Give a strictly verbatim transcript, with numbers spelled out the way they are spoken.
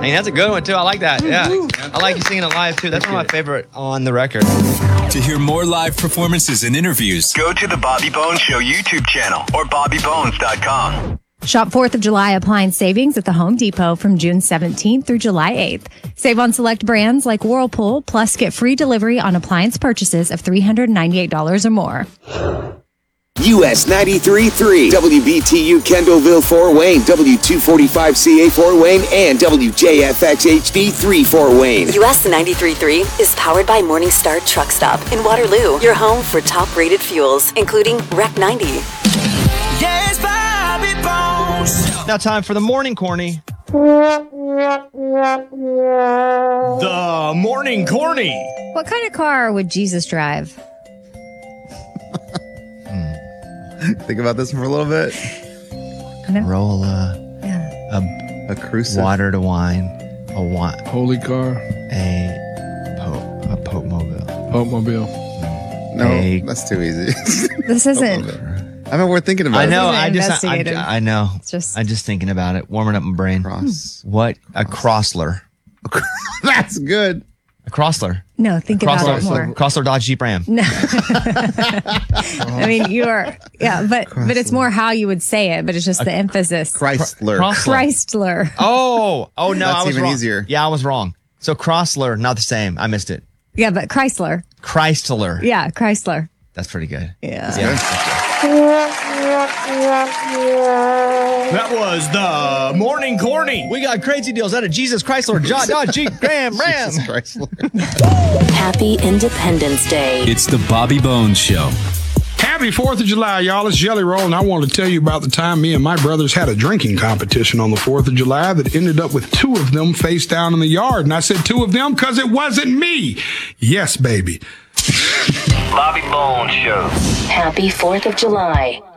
Hey, that's a good one, too. I like that. Yeah. I like you singing it live, too. That's one of my favorite on the record. To hear more live performances and interviews, go to the Bobby Bones Show YouTube channel or bobby bones dot com. Shop fourth of July appliance savings at the Home Depot from June seventeenth through July eighth. Save on select brands like Whirlpool, plus get free delivery on appliance purchases of three hundred ninety-eight dollars or more. U S ninety-three point three, W B T U Kendallville Fort Wayne, W two forty-five C A Fort Wayne, and W J F X H D three Fort Wayne. U S ninety-three point three is powered by Morningstar Truck Stop in Waterloo, your home for top-rated fuels, including R E C ninety. Yes, Bobby Bones. Now time for the morning corny. The morning corny. What kind of car would Jesus drive? Think about this for a little bit. Roll a, Yeah. a, A cruise. water to wine, a wine, Holy car. a Pope, a Pope mobile. Pope Mobile. No, Hey. that's too easy. This isn't. I mean, we're thinking about I it. know. This isn't I just, I, investigative. I, I know. It's just- I'm just thinking about it, warming up my brain. Cross. What a Chrysler. That's good. A Chrysler. No, think about it more. Chrysler, Chrysler Dodge Jeep Ram. No. I mean, you are, yeah, but but it's more how you would say it, but it's just the emphasis. Chrysler. Chrysler. Chrysler. Oh, oh no, That's I was even wrong. easier. Yeah, I was wrong. So Chrysler, not the same. I missed it. Yeah, but Chrysler. Chrysler. Yeah, Chrysler. That's pretty good. Yeah. Yeah. That was the morning corny. We got crazy deals out of Jesus Chrysler, John Dodge Jeep Ram Ram. Jesus Chrysler. Happy Independence Day. it's the Bobby Bones Show. Happy fourth of July, y'all. It's Jelly Roll, and I want to tell you about the time me and my brothers had a drinking competition on the fourth of July that ended up with two of them face down in the yard. And I said two of them because it wasn't me. Yes, baby. Bobby Bones Show. Happy fourth of July.